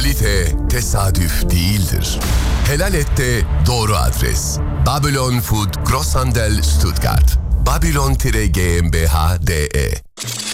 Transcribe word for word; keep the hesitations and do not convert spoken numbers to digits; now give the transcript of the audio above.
Kalite tesadüf değildir. Helal Et'te doğru adres. Babylon Food Grosshandel Stuttgart. babylon tiret gmbh punkt de